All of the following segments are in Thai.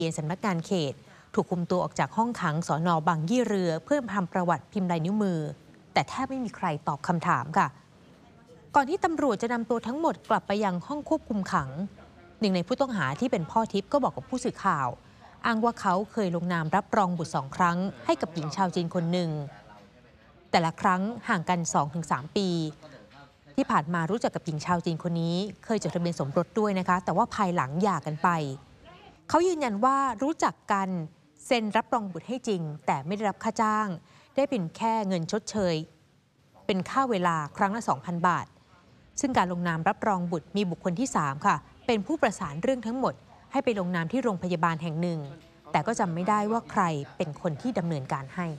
เรียนสำนักงานเขตถูกคุมตัวออกจากห้องขังสน.บางยี่เรือเพื่อทำประวัติพิมพ์ลายนิ้วมือแต่แทบไม่มีใครตอบคำถามค่ะก่อนที่ตำรวจจะนำตัวทั้งหมดกลับไปยังห้องควบคุมขังหนึ่งในผู้ต้องหาที่เป็นพ่อทิพย์ก็บอกกับผู้สื่อข่าวอ้างว่าเขาเคยลงนามรับรองบุตร2 ครั้งให้กับหญิงชาวจีนคนหนึ่งแต่ละครั้งห่างกัน 2-3 ปีที่ผ่านมารู้จักกับหญิงชาวจีนคนนี้เคยจดทะเบียนสมรสด้วยนะคะแต่ว่าภายหลังหย่ากันไปเขายืนยันว่ารู้จักกันเซ็นรับรองบุตรให้จริงแต่ไม่ได้รับค่าจ้างได้เป็นแค่เงินชดเชยเป็นค่าเวลาครั้งละ 2,000 บาทซึ่งการลงนามรับรองบุตรมีบุคคลที่ 3 ค่ะเป็นผู้ประสานเรื่องทั้งหมดให้ไปลงนามที่โรงพยาบาลแห่งหนึ่งแต่ก็จำไม่ได้ว่าใครเป็นคนที่ดำเนินการให้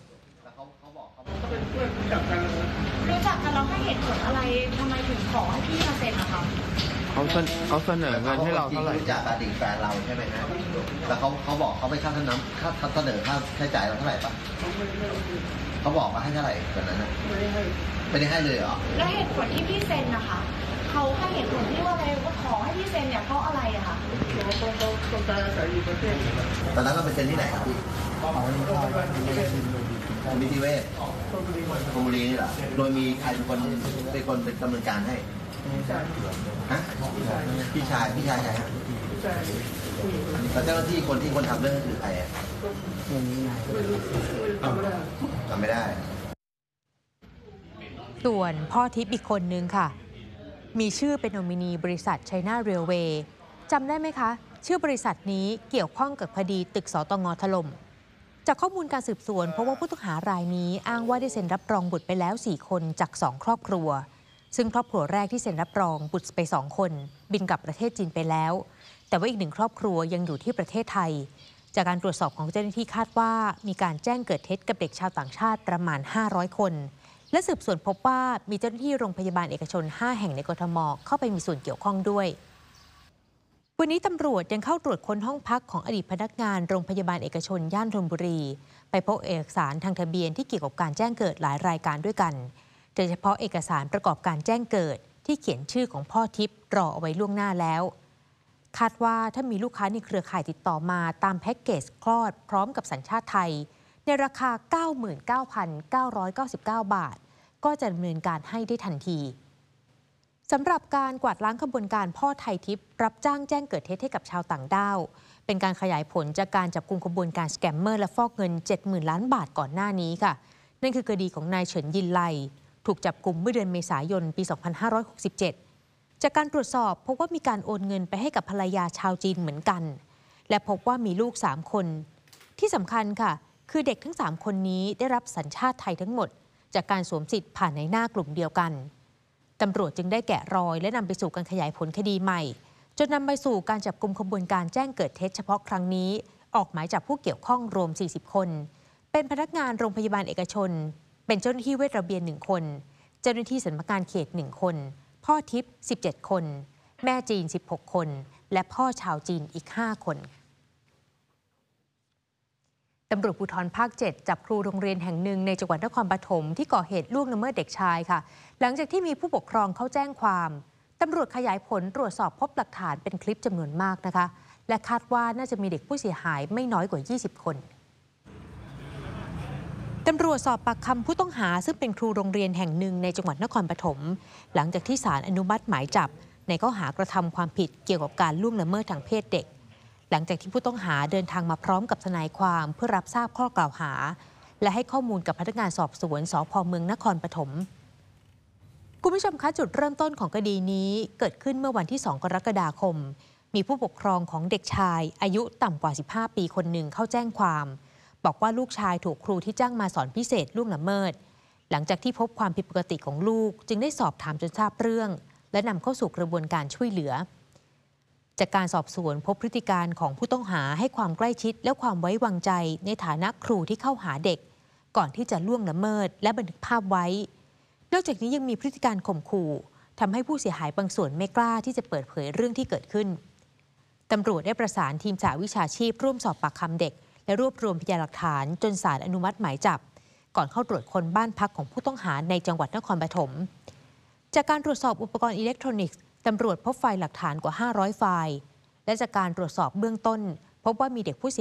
รู้จักกันแล้วให้เหตุผลอะไรทำไมถึงขอให้พี่มาเซ็นนะคะเขาเสนอเงินให้เราเท่าไหร่รู้จักอดีตแฟนเราใช่ไหมฮะแล้วเขาบอกเขาไปค่าน้ำค่าเสนอค่าใช้จ่ายเราเท่าไหร่ปะเขาบอกมาให้เท่าไหร่ตอนนั้นไม่ได้ให้เลยเหรอแล้วเหตุผลที่พี่เซ็นนะคะเขาให้เหตุผลที่ว่าอะไรว่าขอให้พี่เซ็นเนี่ยเพราะอะไรอะคะตอนนั้นเราไปเซ็นที่ไหนครับพี่นิติเวชธนบุรีนี่แหละโดยมีใครเป็นคนเป็นดำเนินการให้ฮะพี่ชายใครฮะแล้วเจ้าหน้าที่คนทำเรื่องคือใครอ่ะจำไม่ได้ส่วนพ่อทิพย์อีกคนนึงค่ะมีชื่อเป็นโนมินีบริษัท China Railway จำได้ไหมคะชื่อบริษัทนี้เกี่ยวข้องกับคดีตึกสตง.ถล่มจากข้อมูลการสืบสวนเพราะว่าผู้ต้องหารายนี้อ้างว่าได้เซ็นรับรองบุตรไปแล้ว4 คนจาก2 ครอบครัวซึ่งครอบครัวแรกที่เซ็นรับรองบุตรไป2 คนบินกลับประเทศจีนไปแล้วแต่ว่าอีก1 ครอบครัวยังอยู่ที่ประเทศไทยจากการตรวจสอบของเจ้าหน้าที่คาดว่ามีการแจ้งเกิดเท็จกับเด็กชาวต่างชาติประมาณ500 คนและสืบสวนพบว่ามีเจ้าหน้าที่โรงพยาบาลเอกชน5 แห่งในกทม.เข้าไปมีส่วนเกี่ยวข้องด้วยวันนี้ตำรวจยังเข้าตรวจค้นห้องพักของอดีตพนักงานโรงพยาบาลเอกชนย่านธนบุรีไปพบเอกสารทางทะเบียนที่เกี่ยวกับการแจ้งเกิดหลายรายการด้วยกันโดยเฉพาะเอกสารประกอบการแจ้งเกิดที่เขียนชื่อของพ่อทิพย์รอเอาไว้ล่วงหน้าแล้วคาดว่าถ้ามีลูกค้าในเครือข่ายติดต่อมาตามแพ็กเกจคลอดพร้อมกับสัญชาติไทยในราคา 99,999 บาทก็จะดำเนินการให้ได้ทันทีสำหรับการกวาดล้างขบวนการพ่อไทยทิพย์รับจ้างแจ้งเกิดเท็จให้กับชาวต่างด้าวเป็นการขยายผลจากการจับกุมขบวนการสแกมเมอร์และฟอกเงิน 70,000 ล้านบาทก่อนหน้านี้ค่ะนั่นคือคดีของนายเฉินยินไลถูกจับกุมเมื่อเดือนเมษายนปี 2567 จากการตรวจสอบพบว่ามีการโอนเงินไปให้กับภรรยาชาวจีนเหมือนกันและพบว่ามีลูก3 คนที่สำคัญค่ะคือเด็กทั้ง3 คนนี้ได้รับสัญชาติไทยทั้งหมดจากการสวมสิทธิ์ผ่านในหน้ากลุ่มเดียวกันตำรวจจึงได้แกะรอยและนำไปสู่การขยายผลคดีใหม่จนนำไปสู่การจับกุมขบวนการแจ้งเกิดเท็จเฉพาะครั้งนี้ออกหมายจับผู้เกี่ยวข้องรวม40 คนเป็นพนักงานโรงพยาบาลเอกชนเป็นเจ้าหน้าที่เวชระเบียน1 คนเจ้าหน้าที่สำนักงานเขต1 คนพ่อทิพย์17 คนแม่จีน16 คนและพ่อชาวจีนอีก5 คนตำรวจภูธรภาค 7 จับครูโรงเรียนแห่งหนึ่งในจังหวัดนครปฐมที่ก่อเหตุล่วงละเมิดเด็กชายค่ะหลังจากที่มีผู้ปกครองเข้าแจ้งความตำรวจขยายผลตรวจสอบพบหลักฐานเป็นคลิปจำนวนมากนะคะและคาดว่าน่าจะมีเด็กผู้เสียหายไม่น้อยกว่า20 คนตำรวจสอบปากคำผู้ต้องหาซึ่งเป็นครูโรงเรียนแห่งหนึ่งในจังหวัดนครปฐมหลังจากที่ศาลอนุมัติหมายจับในข้อหากระทำความผิดเกี่ยวกับการล่วงละเมิดทางเพศเด็กหลังจากที่ผู้ต้องหาเดินทางมาพร้อมกับทนายความเพื่อรับทราบข้อกล่าวหาและให้ข้อมูลกับพนักงานสอบสวนสภ.เมืองนครปฐมคุณผู้ชมคะจุดเริ่มต้นของคดีนี้เกิดขึ้นเมื่อวันที่ 2 กรกฎาคมมีผู้ปกครองของเด็กชายอายุต่ำกว่า 15 ปีคนหนึ่งเข้าแจ้งความบอกว่าลูกชายถูกครูที่จ้างมาสอนพิเศษล่วงละเมิดหลังจากที่พบความผิดปกติของลูกจึงได้สอบถามจนทราบเรื่องและนำเข้าสู่กระบวนการช่วยเหลือจากการสอบสวนพบพฤติการของผู้ต้องหาให้ความใกล้ชิดและความไว้วางใจในฐานะครูที่เข้าหาเด็กก่อนที่จะล่วงละเมิดและบันทึกภาพไว้นอกจากนี้ยังมีพฤติการข่มขู่ทำให้ผู้เสียหายบางส่วนไม่กล้าที่จะเปิดเผยเรื่องที่เกิดขึ้นตำรวจได้ประสานทีมสหวิชาชีพร่วมสอบปากคำเด็กและรวบรวมพยานหลักฐานจนศาลอนุมัติหมายจับก่อนเข้าตรวจค้นบ้านพักของผู้ต้องหาในจังหวัดนครปฐมจากการตรวจสอบอุปกรณ์อิเล็กทรอนิกส์ตำรวจพบไฟล์หลักฐานกว่า500 ไฟล์และจากการตรวจสอบเบื้องต้นพบว่ามีเด็กผู้เสีย